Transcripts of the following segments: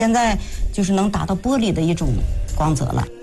现在就是能达到玻璃的一种光泽了。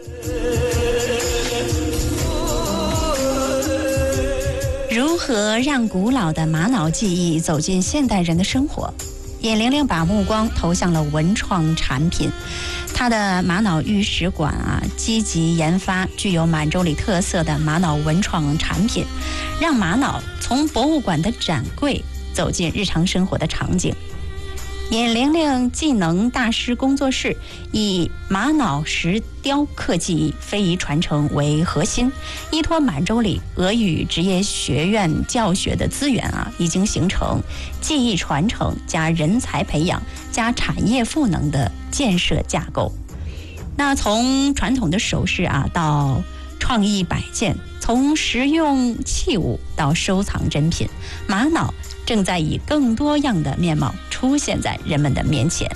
如何让古老的玛瑙技艺走进现代人的生活？尹玲玲把目光投向了文创产品，她的玛瑙玉石馆积极研发具有满洲里特色的玛瑙文创产品，让玛瑙从博物馆的展柜走进日常生活的场景。尹玲玲技能大师工作室以玛瑙石雕刻技艺非遗传承为核心，依托满洲里俄语职业学院教学的资源已经形成技艺传承加人才培养加产业赋能的建设架构。那从传统的首饰到创意摆件，从实用器物到收藏珍品，玛瑙正在以更多样的面貌出现在人们的面前。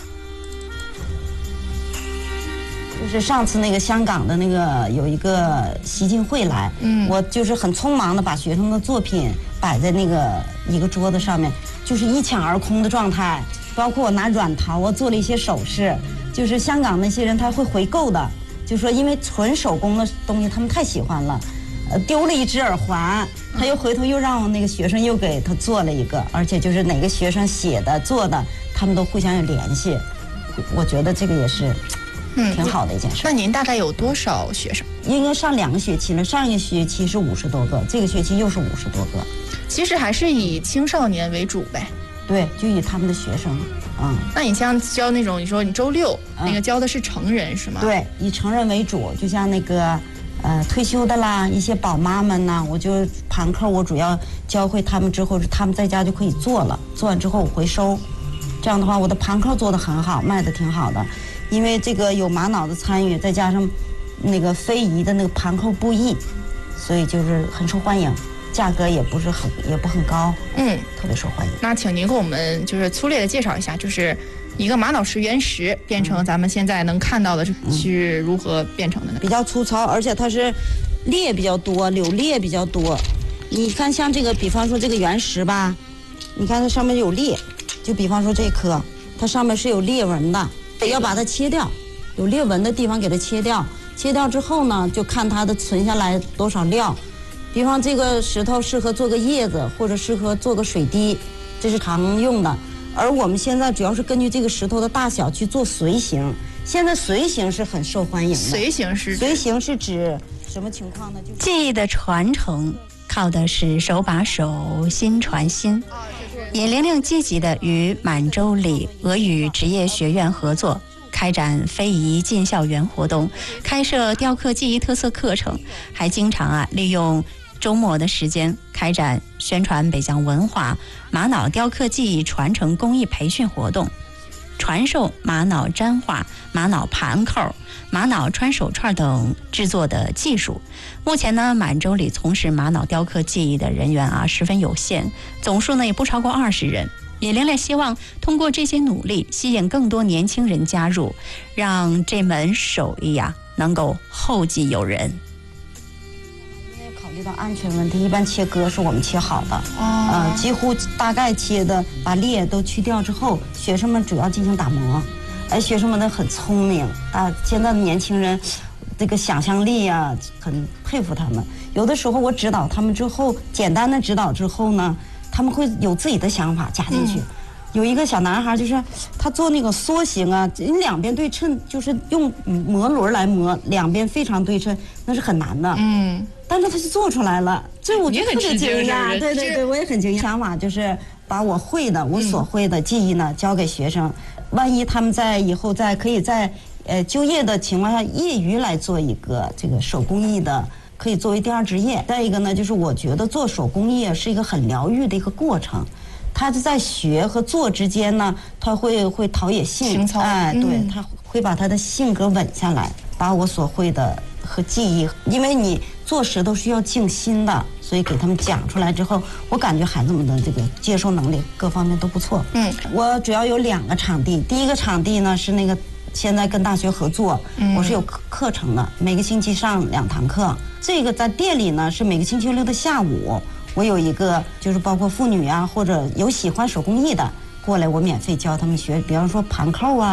就是上次那个香港的那个有一个习进会来，我就是很匆忙的把学生的作品摆在那个一个桌子上面，就是一抢而空的状态。包括我拿软陶做了一些首饰，就是香港那些人他会回购的，就说因为纯手工的东西他们太喜欢了。丢了一只耳环，他又回头又让那个学生又给他做了一个，而且就是哪个学生写的做的，他们都互相有联系。我觉得这个也是挺好的一件事。 那您大概有多少学生？ 应该上2个学期了，上一个学期是50多个，这个学期又是50多个。 其实还是以青少年为主呗。 对，就以他们的学生。 那你像教那种，你说你周6那个教的是成人是吗？ 对，以成人为主，就像那个退休的啦，一些宝妈们呢，我就盘扣，我主要教会他们之后，他们在家就可以做了，做完之后我回收。这样的话，我的盘扣做得很好，卖得挺好的，因为这个有玛瑙的参与，再加上那个非遗的那个盘扣布艺，所以就是很受欢迎，价格也不很高，特别受欢迎。 那请您给我们就是粗略的介绍一下，就是一个玛瑙石原石变成咱们现在能看到的是如何变成的呢？ 比较粗糙，而且它是裂比较多，柳裂比较多。你看像这个，比方说这个原石吧，你看它上面有裂，就比方说这颗，它上面是有裂纹的，要把它切掉，有裂纹的地方给它切掉。切掉之后呢，就看它的存下来多少料。比方这个石头适合做个叶子，或者适合做个水滴，这是常用的。而我们现在主要是根据这个石头的大小去做随形，现在随形是很受欢迎的。 随形是指什么情况呢？就是技艺的传承靠的是手把手，心传心。尹玲玲积极地与满洲里俄语职业学院合作，开展非遗进校园活动，开设雕刻技艺特色课程，还经常利用周末的时间开展宣传北疆文化、玛瑙雕刻技艺传承公益培训活动，传授玛瑙粘画、玛瑙盘扣、玛瑙穿手串等制作的技术。目前呢，满洲里从事玛瑙雕刻技艺的人员十分有限，总数呢也不超过20人。尹玲玲希望通过这些努力，吸引更多年轻人加入，让这门手艺能够后继有人。 因为考虑到安全问题，一般切割是我们切好的，几乎大概切的把裂都去掉之后，学生们主要进行打磨。而学生们呢很聪明，现在的年轻人这个想象力很佩服他们。有的时候我指导他们之后，简单的指导之后呢，他们会有自己的想法加进去。有一个小男孩，就是他做那个梭形你两边对称，就是用磨轮来磨，两边非常对称，那是很难的。但是他就做出来了，这我就特别惊讶。对，我也很惊讶。想法就是把我会的，我所会的技艺呢教给学生，万一他们在以后可以在就业的情况下，业余来做一个这个手工艺的。可以作为第2职业。再一个呢，就是我觉得做手工艺是一个很疗愈的一个过程，他在学和做之间呢，他会陶冶性操，对，他会把他的性格稳下来，把我所会的和技艺，因为你做石头需要静心的，所以给他们讲出来之后，我感觉孩子们的这个接受能力各方面都不错。我主要有2个场地，第一个场地呢是那个现在跟大学合作，我是有课程的，每个星期上2堂课。这个在店里呢是每个星期6的下午，我有一个就是包括妇女或者有喜欢手工艺的过来，我免费教他们学，比方说盘扣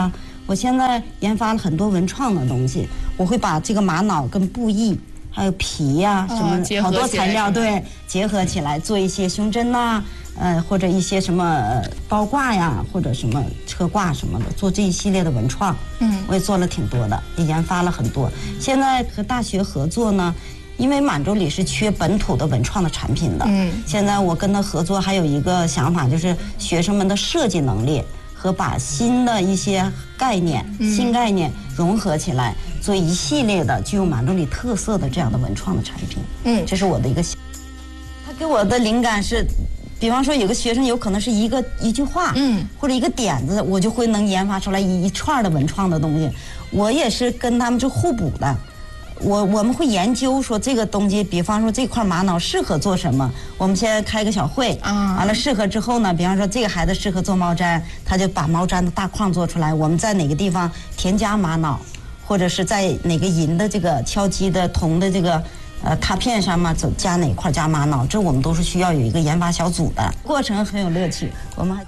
我现在研发了很多文创的东西，我会把这个玛瑙跟布艺还有皮呀、什么好多材料对结合起来做一些胸针呐、或者一些什么包挂呀，或者什么车挂什么的，做这一系列的文创。我也做了挺多的，也研发了很多。现在和大学合作呢，因为满洲里是缺本土的文创的产品的。现在我跟他合作，还有一个想法，就是学生们的设计能力和把新的一些概念、新概念融合起来，做一系列的具有满洲里特色的这样的文创的产品。这是我的一个想法。他给我的灵感是，比方说有个学生有可能是一句话，或者一个点子，我就会能研发出来一串的文创的东西。我也是跟他们就互补的。我们会研究说这个东西，比方说这块玛瑙适合做什么，我们先开个小会，完了适合之后呢，比方说这个孩子适合做毛毡，他就把毛毡的大框做出来，我们在哪个地方添加玛瑙，或者是在哪个银的这个敲击的铜的这个拓片上面加哪块加玛瑙，这我们都是需要有一个研发小组的，过程很有乐趣。我们还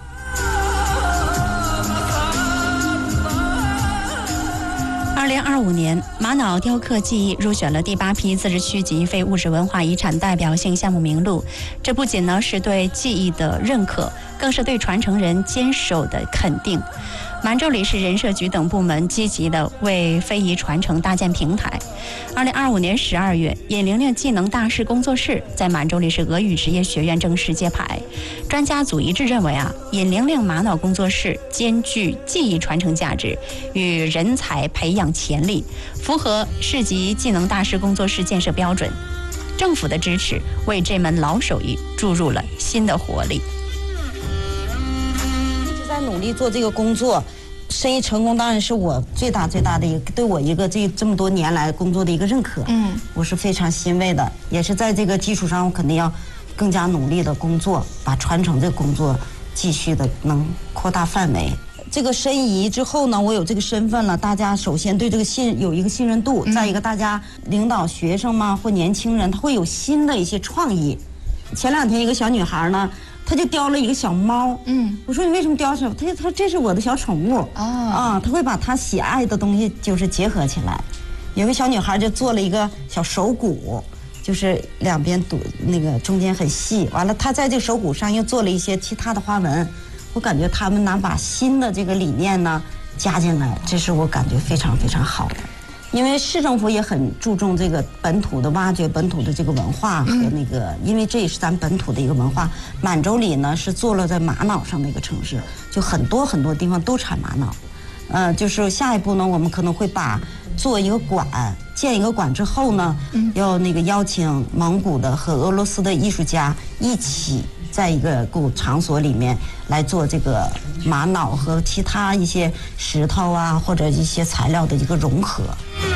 2025年，玛瑙雕刻技艺入选了第8批自治区级非物质文化遗产代表性项目名录。这不仅呢是对技艺的认可，更是对传承人坚守的肯定。满洲里市人社局等部门积极地为非遗传承搭建平台。2025年12月，尹玲玲技能大师工作室在满洲里市俄语职业学院正式揭牌。专家组一致认为尹玲玲玛瑙工作室兼具技艺传承价值与人才培养潜力，符合市级技能大师工作室建设标准。政府的支持为这门老手艺注入了新的活力。 一直在努力做这个工作，生意成功当然是我最大的一个，对我一个这么多年来工作的一个认可。我是非常欣慰的，也是在这个基础上，我肯定要更加努力的工作，把传承这个工作继续的能扩大范围。这个申遗之后呢，我有这个身份了，大家首先对这个有一个信任度，再一个大家领导学生嘛或年轻人，他会有新的一些创意。前2天一个小女孩呢，她就雕了一个小猫。我说你为什么雕什么？她说这是我的小宠物。她会把她喜爱的东西就是结合起来。有个小女孩就做了一个小手鼓，就是两边那个中间很细，完了她在这个手鼓上又做了一些其他的花纹。我感觉他们能把新的这个理念呢加进来，这是我感觉非常非常好的。因为市政府也很注重这个本土的挖掘本土的这个文化和那个，因为这也是咱本土的一个文化。满洲里呢是坐落在玛瑙上的一个城市，就很多地方都产玛瑙。就是下一步呢，我们可能会做一个馆，建一个馆之后呢，要那个邀请蒙古的和俄罗斯的艺术家一起在一个场所里面来做这个玛瑙和其他一些石头啊或者一些材料的一个融合。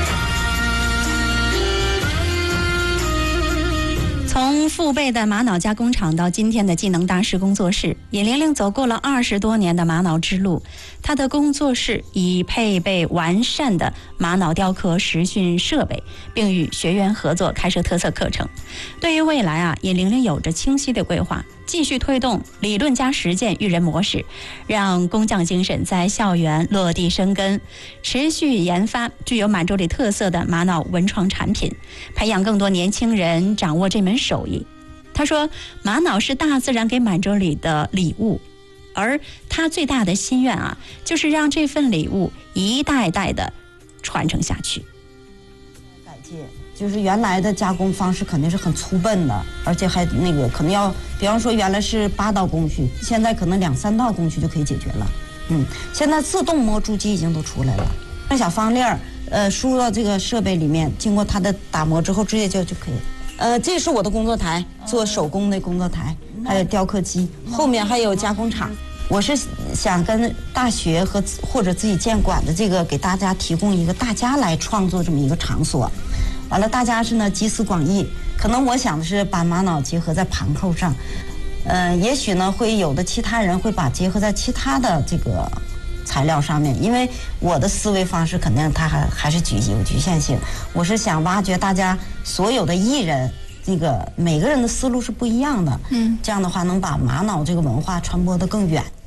从父辈的玛瑙加工厂到今天的技能大师工作室，尹玲玲走过了20多年的玛瑙之路。她的工作室已配备完善的玛瑙雕刻实训设备，并与学员合作开设特色课程。对于未来尹玲玲有着清晰的规划，继续推动理论加实践育人模式，让工匠精神在校园落地生根，持续研发具有满洲里特色的玛瑙文创产品，培养更多年轻人掌握这门手艺。他说，玛瑙是大自然给满洲里的礼物，而他最大的心愿就是让这份礼物一代代的传承下去。 改进就是原来的加工方式肯定是很粗笨的，而且还那个可能要，比方说原来是8道工序，现在可能2、3道工序就可以解决了。现在自动磨铸机已经都出来了，那小方粒输入到这个设备里面，经过它的打磨之后，直接就可以。这是我的工作台，做手工的工作台，还有雕刻机，后面还有加工厂。我是想跟大学或者自己建馆的这个给大家提供一个大家来创作这么一个场所。完了，大家是呢集思广益，可能我想的是把玛瑙结合在盘扣上，也许呢会有的其他人会把结合在其他的这个材料上面，因为我的思维方式肯定它还是有局限性。我是想挖掘大家所有的艺人，这个每个人的思路是不一样的，这样的话能把玛瑙这个文化传播得更远。